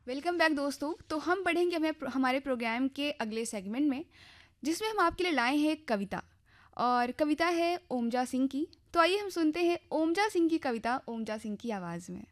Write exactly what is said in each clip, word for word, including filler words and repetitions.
Welcome back दोस्तों। तो हम पढ़ेंगे हमें हमारे प्रोग्राम के अगले सेगमेंट में, जिसमें हम आपके लिए लाए हैं एक कविता। और कविता है ओमजा सिंह की। तो आइए हम सुनते हैं ओमजा सिंह की कविता ओमजा सिंह की आवाज़ में।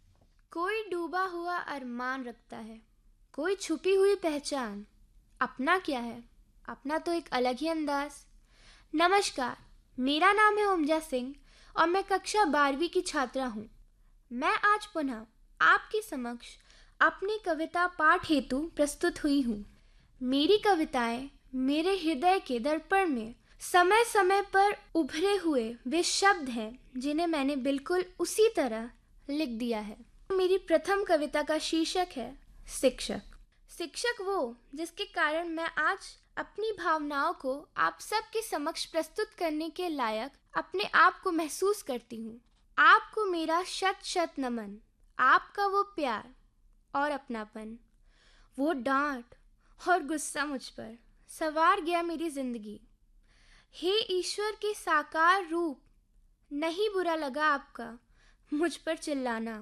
कोई डूबा हुआ अरमान रखता है, कोई छुपी हुई पहचान। अपना क्या है, अपना तो एक अलग ही अंदाज। नमस्कार, मेरा नाम है ओमजा सिंह और मैं कक्षा बारहवीं की छात्रा हूँ। मैं आज पुनः आपके समक्ष अपनी कविता पाठ हेतु प्रस्तुत हुई हूँ। मेरी कविताएं मेरे हृदय के दर्पण में समय समय पर उभरे हुए वे शब्द हैं जिन्हें मैंने बिल्कुल उसी तरह लिख दिया है। मेरी प्रथम कविता का शीर्षक है शिक्षक। शिक्षक वो जिसके कारण मैं आज अपनी भावनाओं को आप सबके समक्ष प्रस्तुत करने के लायक अपने आप को महसूस करती हूँ। आपको मेरा शत शत नमन। आपका वो प्यार और अपनापन, वो डांट और गुस्सा मुझ पर सवार गया मेरी जिंदगी। हे ईश्वर के साकार रूप, नहीं बुरा लगा आपका मुझ पर चिल्लाना।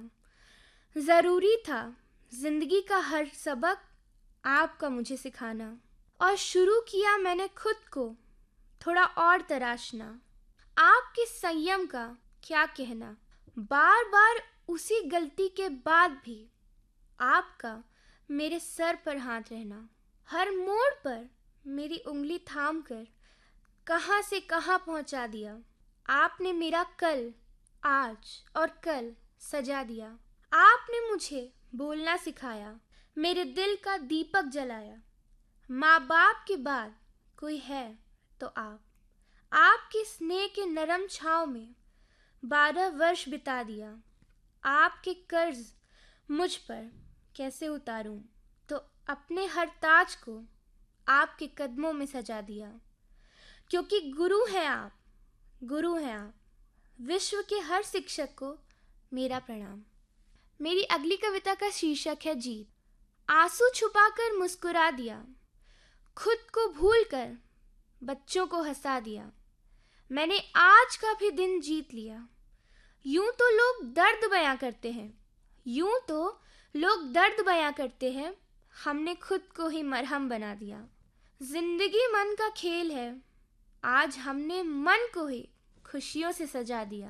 ज़रूरी था जिंदगी का हर सबक आपका मुझे सिखाना। और शुरू किया मैंने खुद को थोड़ा और तराशना। आपके संयम का क्या कहना, बार बार उसी गलती के बाद भी आपका मेरे सर पर हाथ रहना। हर मोड़ पर मेरी उंगली थाम कर कहाँ से कहाँ पहुँचा दिया। आपने मेरा कल, आज और कल सजा दिया। आपने मुझे बोलना सिखाया, मेरे दिल का दीपक जलाया। माँ बाप के बाद कोई है तो आप। आपके स्नेह के नरम छाँव में बारह वर्ष बिता दिया। आपके कर्ज मुझ पर कैसे उतारूं, तो अपने हर ताज को आपके कदमों में सजा दिया। क्योंकि गुरु हैं आप, गुरु हैं आप। विश्व के हर शिक्षक को मेरा प्रणाम। मेरी अगली कविता का शीर्षक है जीत। आंसू छुपाकर मुस्कुरा दिया, खुद को भूलकर बच्चों को हंसा दिया। मैंने आज का भी दिन जीत लिया। यूं तो लोग दर्द बयां करते हैं, यूं तो लोग दर्द बयां करते हैं, हमने खुद को ही मरहम बना दिया। जिंदगी मन का खेल है, आज हमने मन को ही खुशियों से सजा दिया।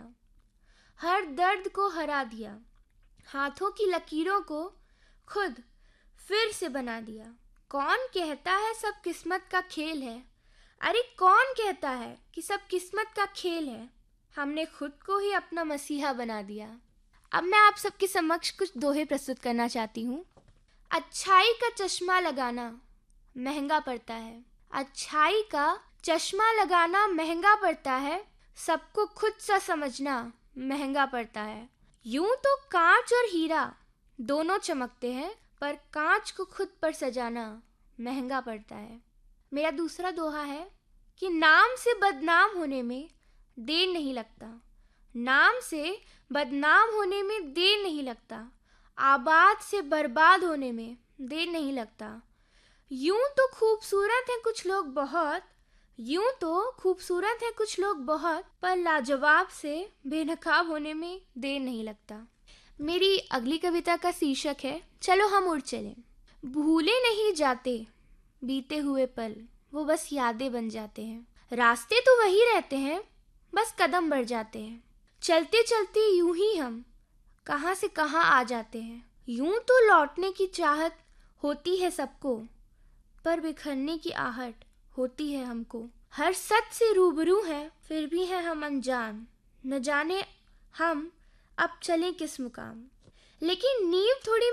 हर दर्द को हरा दिया, हाथों की लकीरों को खुद फिर से बना दिया। कौन कहता है सब किस्मत का खेल है, अरे कौन कहता है कि सब किस्मत का खेल है, हमने खुद को ही अपना मसीहा बना दिया। अब मैं आप सबके समक्ष कुछ दोहे प्रस्तुत करना चाहती हूँ। अच्छाई का चश्मा लगाना महंगा पड़ता है, अच्छाई का चश्मा लगाना महंगा पड़ता है, सबको खुद सा समझना महंगा पड़ता है। यूं तो कांच और हीरा दोनों चमकते हैं, पर कांच को खुद पर सजाना महंगा पड़ता है। मेरा दूसरा दोहा है कि नाम से बदनाम होने में देर नहीं लगता, नाम से बदनाम होने में देर नहीं लगता, आबाद से बर्बाद होने में देर नहीं लगता। यूं तो खूबसूरत हैं कुछ लोग बहुत, यूं तो खूबसूरत हैं कुछ लोग बहुत, पर लाजवाब से बेनकाब होने में देर नहीं लगता। मेरी अगली कविता का शीर्षक है चलो हम उड़ चलें। भूले नहीं जाते बीते हुए पल, वो बस यादें बन जाते हैं। रास्ते तो वही रहते हैं, बस कदम बढ़ जाते हैं। चलते चलते यूं ही हम कहाँ से कहाँ आ जाते हैं। यूं तो लौटने की चाहत होती है सबको, पर बिखरने की आहट होती है हमको। हर सच से रूबरू हैं फिर भी हैं हम अनजान, न जाने हम अब चलें किस मुकाम। लेकिन नींव थोड़ी